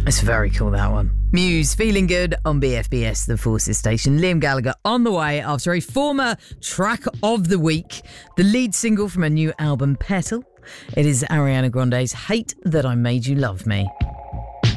It's very cool, that one. Muse, Feeling Good on BFBS, the Forces Station. Liam Gallagher on the way after a former track of the week, the lead single from her new album, Petal. It is Ariana Grande's Hate That I Made You Love Me.